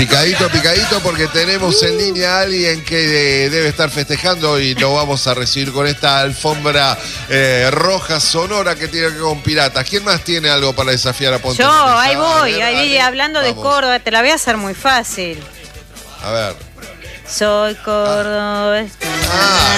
Picadito, porque tenemos en línea a alguien que debe estar festejando y lo vamos a recibir con esta alfombra roja sonora que tiene que ver con piratas. ¿Quién más tiene algo para desafiar a Ponte? Yo, ahí voy, hablando de Córdoba, te la voy a hacer muy fácil. A ver. Soy cordobés.